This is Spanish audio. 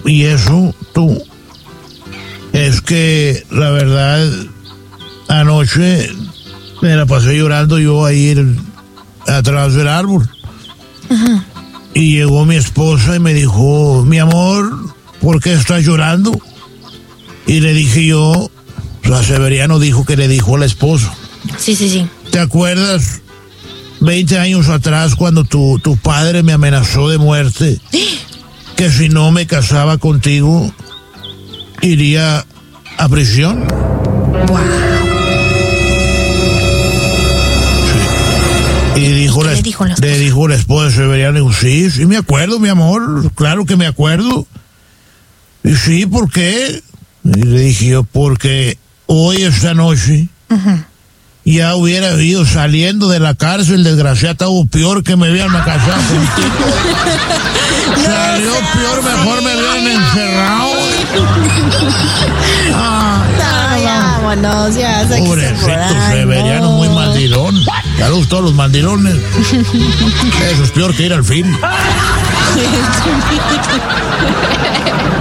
y eso, tú. Es que, la verdad, anoche me la pasé llorando yo ahí atrás del árbol. Ajá. Y llegó mi esposa y me dijo, mi amor, ¿por qué estás llorando? Y le dije yo, o sea, Severiano dijo que le dijo al esposo. Sí. ¿Te acuerdas 20 años atrás cuando tu padre me amenazó de muerte? Que si no me casaba contigo, iría a prisión. Wow. Sí. Y dijo ¿Qué le dijo la esposa? le dijo la esposa de Severiano, dijo, sí, me acuerdo, mi amor, claro que me acuerdo. Y sí, ¿por qué? Y le dije yo, porque hoy, esta noche, ya hubiera ido saliendo de la cárcel, desgraciado, o peor que me hubieran casado contigo. Salió peor, mejor me hubieran encerrado. Ya, vámonos, ya. Pobrecito Severiano, muy mandilón. Saludos todos los mandilones. Eso es peor que ir al film.